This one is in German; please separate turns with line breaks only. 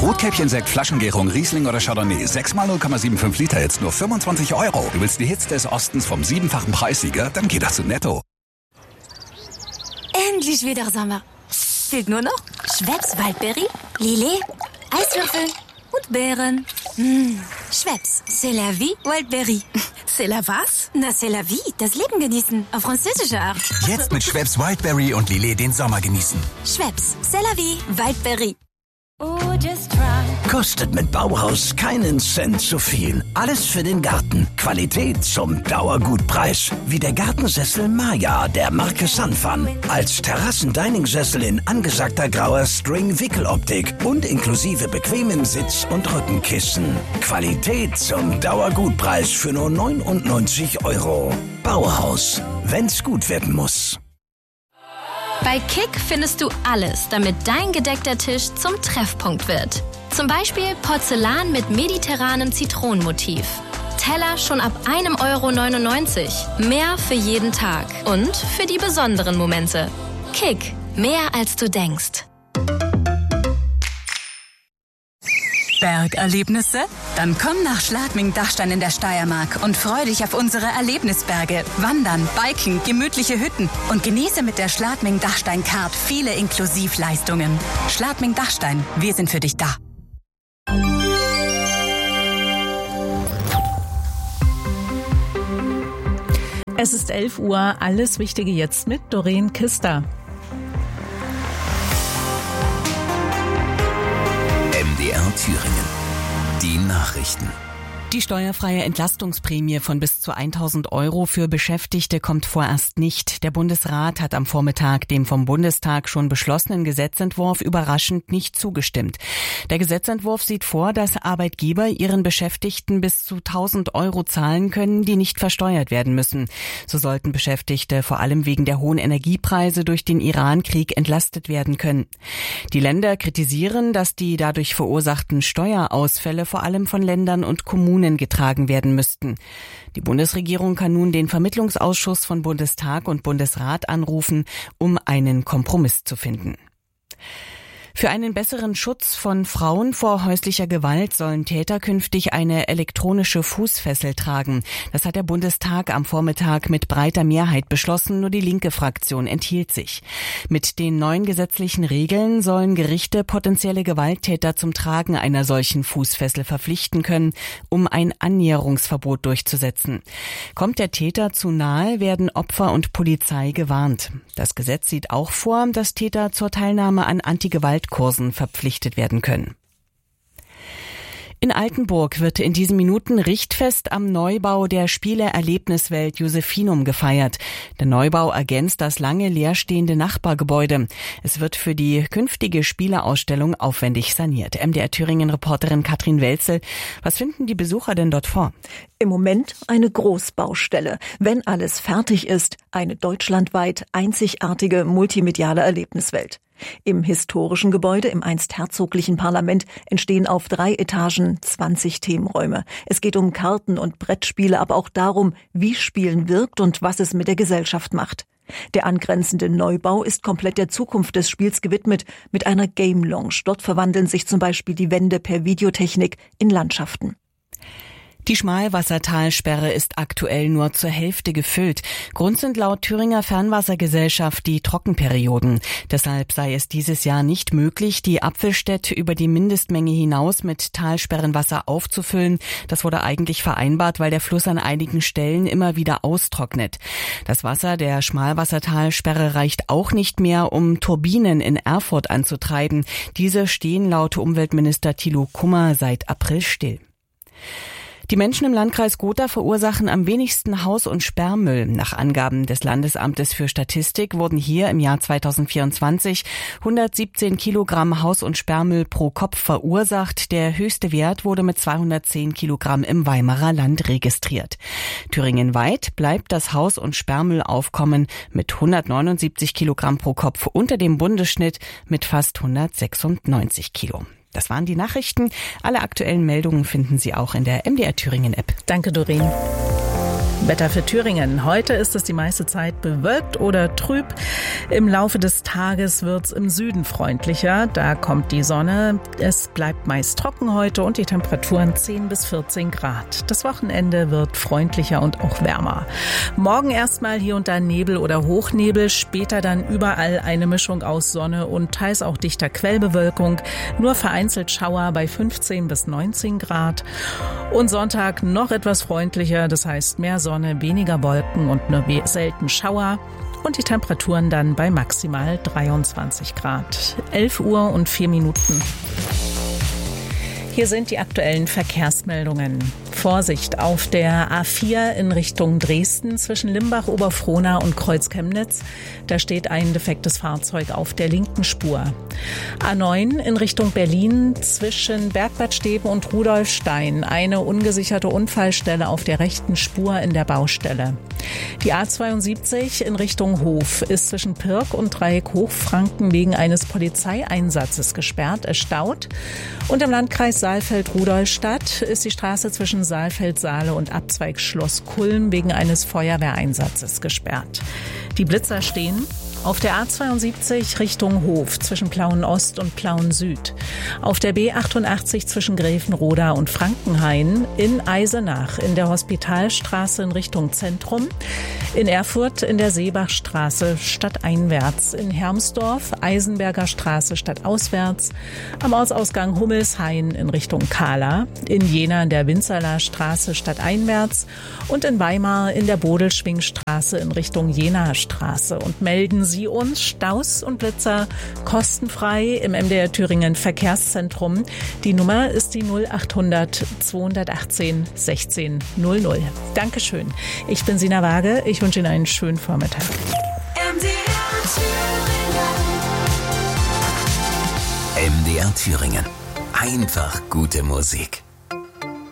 Rotkäppchensekt, Flaschengärung, Riesling oder Chardonnay. 6x 0,75 Liter, jetzt nur 25 €. Du willst die Hits des Ostens vom 7-fachen Preissieger? Dann geh doch zu Netto.
Endlich wieder Sommer. Fehlt nur noch Schweppes Waldbeere, Lillet, Eiswürfel und Beeren. Schweppes, c'est la vie, Waldbeere.
C'est la was?
Na, c'est la vie, das Leben genießen, auf französische Art.
Jetzt mit Schweppes Wildberry und Lillet den Sommer genießen.
Schweppes, c'est la vie, Waldbeere.
Kostet mit Bauhaus keinen Cent zu viel. Alles für den Garten. Qualität zum Dauergutpreis. Wie der Gartensessel Maya der Marke Sanfan. Als Terrassen-Dining-Sessel in angesagter grauer String-Wickeloptik und inklusive bequemem Sitz- und Rückenkissen. Qualität zum Dauergutpreis für nur 99 €. Bauhaus. Wenn's gut werden muss.
Bei Kick findest du alles, damit dein gedeckter Tisch zum Treffpunkt wird. Zum Beispiel Porzellan mit mediterranem Zitronenmotiv. Teller schon ab 1,99 €. Mehr für jeden Tag und für die besonderen Momente. Kick, mehr als du denkst.
Bergerlebnisse? Dann komm nach Schladming-Dachstein in der Steiermark und freu dich auf unsere Erlebnisberge. Wandern, Biken, gemütliche Hütten und genieße mit der Schladming-Dachstein-Card viele Inklusivleistungen. Schladming-Dachstein, wir sind für dich da.
Es ist 11 Uhr, alles Wichtige jetzt mit Doreen Kister.
MDR Thüringen. Die Nachrichten.
Die steuerfreie Entlastungsprämie von bis zu 1.000 € für Beschäftigte kommt vorerst nicht. Der Bundesrat hat am Vormittag dem vom Bundestag schon beschlossenen Gesetzentwurf überraschend nicht zugestimmt. Der Gesetzentwurf sieht vor, dass Arbeitgeber ihren Beschäftigten bis zu 1.000 € zahlen können, die nicht versteuert werden müssen. So sollten Beschäftigte vor allem wegen der hohen Energiepreise durch den Iran-Krieg entlastet werden können. Die Länder kritisieren, dass die dadurch verursachten Steuerausfälle vor allem von Ländern und Kommunen getragen werden müssten. Die Bundesregierung kann nun den Vermittlungsausschuss von Bundestag und Bundesrat anrufen, um einen Kompromiss zu finden. Für einen besseren Schutz von Frauen vor häuslicher Gewalt sollen Täter künftig eine elektronische Fußfessel tragen. Das hat der Bundestag am Vormittag mit breiter Mehrheit beschlossen, nur die linke Fraktion enthielt sich. Mit den neuen gesetzlichen Regeln sollen Gerichte potenzielle Gewalttäter zum Tragen einer solchen Fußfessel verpflichten können, um ein Annäherungsverbot durchzusetzen. Kommt der Täter zu nahe, werden Opfer und Polizei gewarnt. Das Gesetz sieht auch vor, dass Täter zur Teilnahme an Antigewaltkursen verpflichtet werden können. In Altenburg wird in diesen Minuten Richtfest am Neubau der Spiele-Erlebniswelt Josephinum gefeiert. Der Neubau ergänzt das lange leerstehende Nachbargebäude. Es wird für die künftige Spieleausstellung aufwendig saniert. MDR Thüringen-Reporterin Katrin Welzel, was finden die Besucher denn dort vor?
Im Moment eine Großbaustelle. Wenn alles fertig ist, eine deutschlandweit einzigartige multimediale Erlebniswelt. Im historischen Gebäude im einst herzoglichen Parlament entstehen auf 3 Etagen 20 Themenräume. Es geht um Karten- und Brettspiele, aber auch darum, wie Spielen wirkt und was es mit der Gesellschaft macht. Der angrenzende Neubau ist komplett der Zukunft des Spiels gewidmet, mit einer Game Lounge. Dort verwandeln sich zum Beispiel die Wände per Videotechnik in Landschaften.
Die Schmalwassertalsperre ist aktuell nur zur Hälfte gefüllt. Grund sind laut Thüringer Fernwassergesellschaft die Trockenperioden. Deshalb sei es dieses Jahr nicht möglich, die Apfelstädte über die Mindestmenge hinaus mit Talsperrenwasser aufzufüllen. Das wurde eigentlich vereinbart, weil der Fluss an einigen Stellen immer wieder austrocknet. Das Wasser der Schmalwassertalsperre reicht auch nicht mehr, um Turbinen in Erfurt anzutreiben. Diese stehen laut Umweltminister Thilo Kummer seit April still. Die Menschen im Landkreis Gotha verursachen am wenigsten Haus- und Sperrmüll. Nach Angaben des Landesamtes für Statistik wurden hier im Jahr 2024 117 Kilogramm Haus- und Sperrmüll pro Kopf verursacht. Der höchste Wert wurde mit 210 Kilogramm im Weimarer Land registriert. Thüringenweit bleibt das Haus- und Sperrmüllaufkommen mit 179 Kilogramm pro Kopf unter dem Bundesschnitt mit fast 196 Kilo. Das waren die Nachrichten. Alle aktuellen Meldungen finden Sie auch in der MDR Thüringen App.
Danke, Doreen. Wetter für Thüringen. Heute ist es die meiste Zeit bewölkt oder trüb. Im Laufe des Tages wird's im Süden freundlicher. Da kommt die Sonne. Es bleibt meist trocken heute und die Temperaturen 10 bis 14 Grad. Das Wochenende wird freundlicher und auch wärmer. Morgen erstmal hier und da Nebel oder Hochnebel. Später dann überall eine Mischung aus Sonne und teils auch dichter Quellbewölkung. Nur vereinzelt Schauer bei 15 bis 19 Grad. Und Sonntag noch etwas freundlicher. Das heißt mehr Sonne, weniger Wolken und nur selten Schauer und die Temperaturen dann bei maximal 23 Grad. 11 Uhr und 4 Minuten. Hier sind die aktuellen Verkehrsmeldungen. Vorsicht auf der A4 in Richtung Dresden zwischen Limbach, Oberfrohna und Kreuz-Chemnitz. Da steht ein defektes Fahrzeug auf der linken Spur. A9 in Richtung Berlin zwischen Bergbad Steben und Rudolfstein. Eine ungesicherte Unfallstelle auf der rechten Spur in der Baustelle. Die A72 in Richtung Hof ist zwischen Pirk und Dreieck Hochfranken wegen eines Polizeieinsatzes gesperrt. Es staut. Und im Landkreis Saalfeld-Rudolstadt ist die Straße zwischen Saalfeld-Saale und Abzweig Schloss Kulm wegen eines Feuerwehreinsatzes gesperrt. Die Blitzer stehen auf der A72 Richtung Hof zwischen Plauen-Ost und Plauen-Süd. Auf der B88 zwischen Gräfenroda und Frankenhain. In Eisenach in der Hospitalstraße in Richtung Zentrum. In Erfurt in der Seebachstraße stadteinwärts. In Hermsdorf Eisenberger Straße stadtauswärts. Am Ortsausgang Hummelshain in Richtung Kahla. In Jena in der Winzerler Straße stadteinwärts. Und in Weimar in der Bodelschwingstraße in Richtung Jenaer Straße. Und melden Sie uns Staus und Blitzer kostenfrei im MDR Thüringen Verkehrszentrum. Die Nummer ist die 0800 218 16 00. Dankeschön. Ich bin Sina Waage. Ich wünsche Ihnen einen schönen Vormittag.
MDR Thüringen. Einfach gute Musik.